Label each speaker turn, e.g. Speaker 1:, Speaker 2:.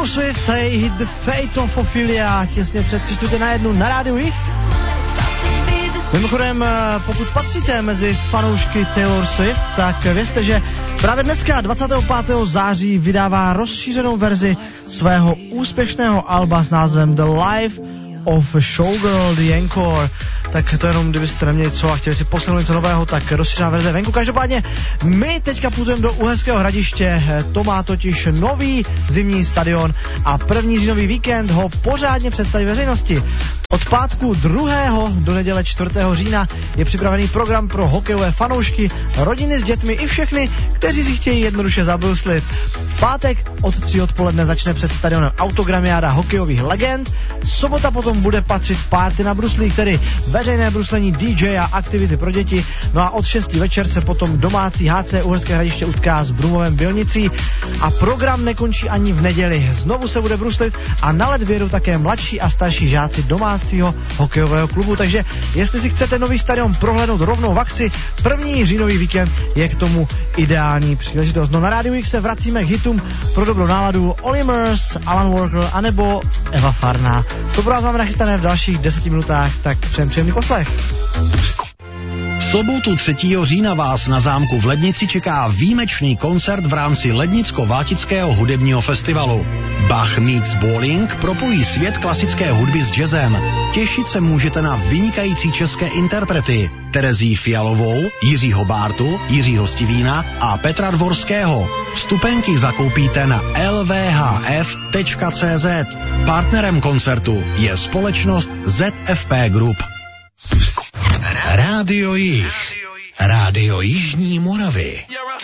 Speaker 1: Taylor Swift a její hit The Fate of Ophelia těsně před 3:45 na rádiu Jich. Mimochodem, pokud patříte mezi fanoušky Taylor Swift, tak vězte, že právě dneska 25. září vydává rozšířenou verzi svého úspěšného alba s názvem The Life of a Showgirl, The Encore. Tak to jenom, kdybyste neměli co a chtěli si poslechnout něco nového, tak rozšířená verze venku. Každopádně my teďka půjdeme do Uherského Hradiště, to má totiž nový zimní stadion a první říjnový víkend ho pořádně představí veřejnosti. Od pátku 2. do neděle 4. října je připravený program pro hokejové fanoušky, rodiny s dětmi i všechny, kteří si chtějí jednoduše zabruslit. V pátek od 3 odpoledne začne před stadionem autogramiáda hokejových legend, sobota potom bude patřit party na bruslích, tedy veřejné bruslení, DJ a aktivity pro děti, no a od 6 večer se potom domácí HC Uherské Hradiště utká s Brumovem Bylnicí a program nekončí ani v neděli. Znovu se bude bruslit a na led vědou také mladší a starší žáci domácího hokejového klubu, takže jestli si chcete nový stadion prohlédnout rovnou v akci, první říjnový víkend je k tomu ideální příležitost. No na rádiu X se vracíme k hitům pro dobrou náladu Olly Murs, Alan Walker anebo Eva Farná. To pro vás máme nachystané v dalších 10 minutách, tak příjemný poslech.
Speaker 2: V sobotu 3. října vás na zámku v Lednici čeká výjimečný koncert v rámci Lednicko-Vátického hudebního festivalu. Bach meets Bowling propojí svět klasické hudby s jazzem. Těšit se můžete na vynikající české interprety Terezii Fialovou, Jiřího Bártu, Jiřího Stivína a Petra Dvorského. Vstupenky zakoupíte na lvhf.cz. Partnerem koncertu je společnost ZFP Group. Rádio Jih. Rádio Jižní Moravy.